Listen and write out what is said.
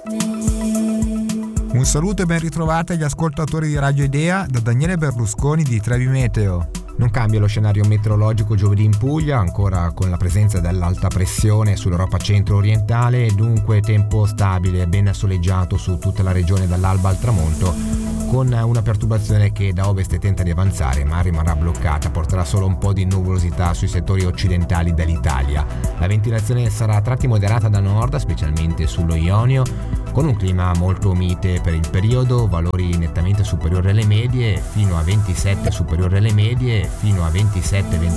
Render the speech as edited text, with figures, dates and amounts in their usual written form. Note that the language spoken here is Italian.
Un saluto e ben ritrovati agli ascoltatori di Radio Idea da Daniele Berlusconi di Trevi Meteo. Non cambia lo scenario meteorologico giovedì in Puglia, ancora con la presenza dell'alta pressione sull'Europa centro-orientale, dunque tempo stabile e ben soleggiato su tutta la regione dall'alba al tramonto, con una perturbazione che da ovest tenta di avanzare ma rimarrà bloccata, porterà solo un po' di nuvolosità sui settori occidentali dell'Italia. La ventilazione sarà a tratti moderata da nord, specialmente sullo Ionio, con un clima molto mite per il periodo, valori nettamente superiori alle medie, fino a 27 superiori alle medie, fino a 27-28